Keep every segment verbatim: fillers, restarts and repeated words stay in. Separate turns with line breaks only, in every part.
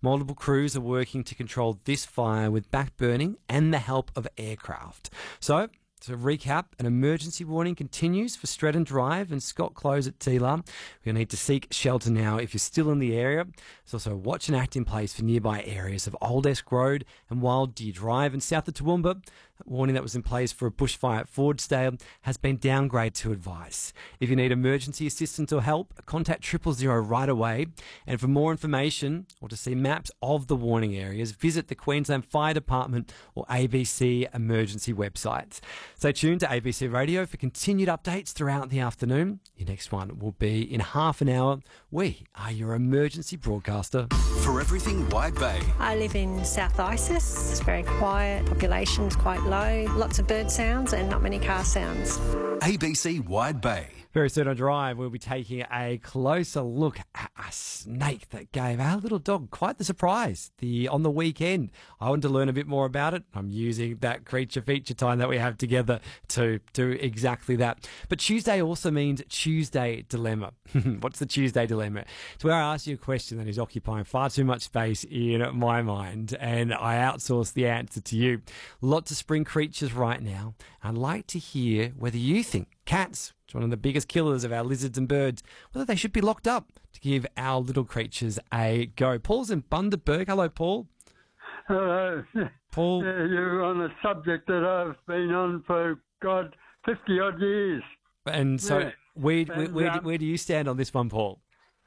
Multiple crews are working to control this fire with backburning and the help of aircraft. So, to recap, an emergency warning continues for Stretton Drive and Scott Close at Teelar. You'll need to seek shelter now if you're still in the area. There's also a watch and act in place for nearby areas of Old Esk Road and Wild Deer Drive and south of Toowoomba. That warning that was in place for a bushfire at Fordsdale has been downgraded to advice. If you need emergency assistance or help, contact triple zero right away. And for more information or to see maps of the warning areas, visit the Queensland Fire Department or A B C emergency websites. Stay tuned to A B C Radio for continued updates throughout the afternoon. Your next one will be in half an hour. We are your emergency broadcaster.
For everything Wide Bay.
I live in South Isis. It's very quiet, population's quite low, lots of bird sounds and not many car sounds.
A B C Wide Bay.
Very soon on Drive, we'll be taking a closer look at a snake that gave our little dog quite the surprise the on the weekend. I wanted to learn a bit more about it. I'm using that creature feature time that we have together to do exactly that. But Tuesday also means Tuesday Dilemma. What's the Tuesday Dilemma? It's where I ask you a question that is occupying far too much space in my mind, and I outsource the answer to you. Lots of spring creatures right now. I'd like to hear whether you think cats, which are one of the biggest killers of our lizards and birds, whether they should be locked up to give our little creatures a go. Paul's in Bundaberg. Hello, Paul.
Hello.
Paul.
Uh, you're on a subject that I've been on for, God, fifty-odd years.
And so
Yeah.
where,
And,
where, where,
um,
do, where do you stand on this one, Paul?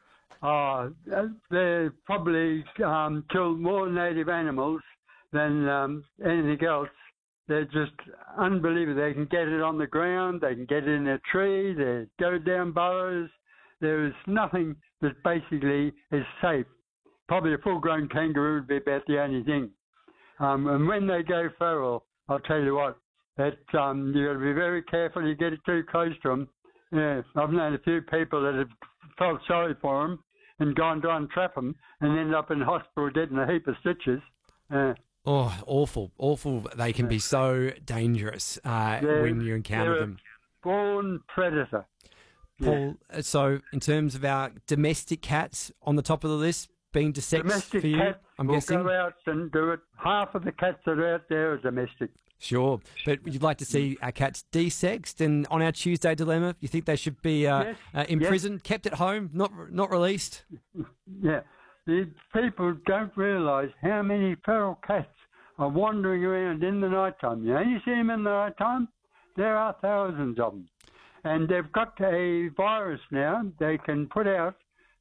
Oh, they probably um, kill more native animals than um, anything else. They're just unbelievable. They can get it on the ground. They can get it in a tree. They go down burrows. There is nothing that basically is safe. Probably a full-grown kangaroo would be about the only thing. Um, and when they go feral, I'll tell you what, that um, you've got to be very careful. You get it too close to them. Yeah, I've known a few people that have felt sorry for them and gone to untrap them and end up in hospital getting a heap of stitches. Uh,
Oh, awful, awful. They can be so dangerous uh, when you encounter
they're
them.
a born predator.
Paul, uh, so in terms of our domestic cats on the top of the list, being to sex
Domestic
for you,
cats
I'm
will
guessing?
go out and do it. Half of the cats that are out there are domestic.
Sure, but you'd like to see our cats desexed, and on our Tuesday Dilemma, you think they should be uh,
Yes,
uh, imprisoned,
yes.
kept at home, not not released?
Yeah. The people don't realise how many feral cats are wandering around in the night time. You only see them in the night time. There are thousands of them. And they've got a virus now they can put out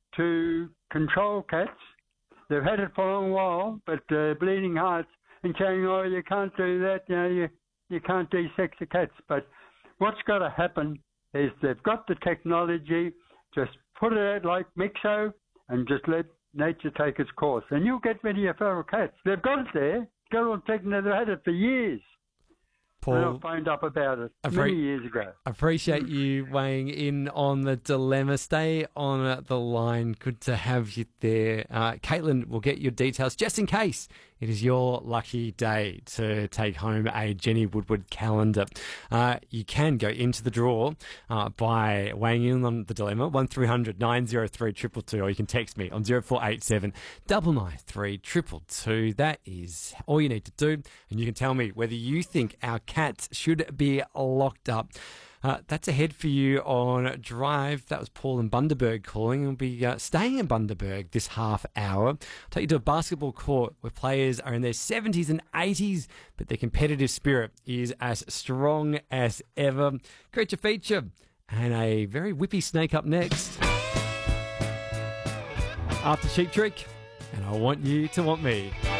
to control cats. They've had it for a long while, but uh, bleeding hearts and saying, oh, you can't do that, you know, you, you can't desex the cats. But what's got to happen is they've got the technology, just put it out like Mixo and just let nature take its course. And you'll get rid of your feral cats. They've got it there. Got all taken, they've had it for years.
Paul,
And I phoned up about it
I've
many
re-
years ago.
appreciate you weighing in on the dilemma. Stay on the line. Good to have you there. Uh, Caitlin will get your details just in case it is your lucky day to take home a Jenny Woodward calendar. Uh, you can go into the draw uh, by weighing in on the dilemma, one three hundred nine oh three two two two, or you can text me on zero four eight seven nine nine three two two two. That is all you need to do, and you can tell me whether you think our cats should be locked up. Uh, that's ahead for you on Drive. That was Paul in Bundaberg calling. We'll be uh, staying in Bundaberg this half hour. I'll take you to a basketball court where players are in their seventies and eighties, but their competitive spirit is as strong as ever. Creature feature and a very whippy snake up next. After Cheap Trick, and I Want You to Want Me.